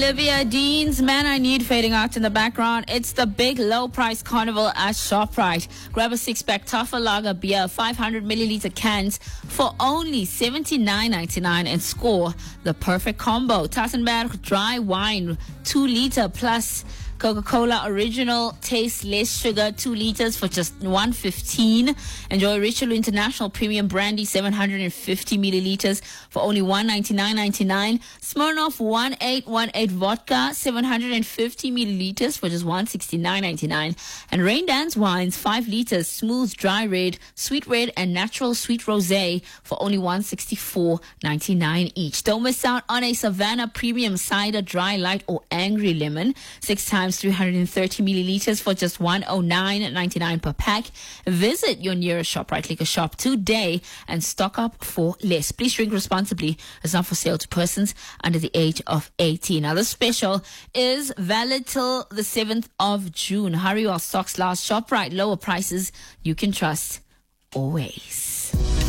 Olivia Dean's Man I Need fading out in the background. It's the big low price carnival at ShopRite. Grab a 6-pack Tougher Lager beer, 500 milliliter cans for only $79.99 and score the perfect combo. Tassenberg dry wine, 2 liter plus Coca-Cola Original Taste Less Sugar 2 liters for just $1.15. Enjoy Richelieu International Premium Brandy 750 milliliters for only $199.99. Smirnoff 1818 Vodka 750 milliliters for just $169.99. And Rain Dance Wines 5 liters Smooth Dry Red, Sweet Red and Natural Sweet Rosé for only $164.99 each. Don't miss out on a Savannah Premium Cider Dry Light or Angry Lemon 6 times 330 milliliters for just $109.99 per pack. Visit your nearest ShopRite liquor shop today and stock up for less. Please drink responsibly. It's not for sale to persons under the age of 18. Now, this special is valid till the 7th of June. Hurry while stocks last. ShopRite, lower prices you can trust always.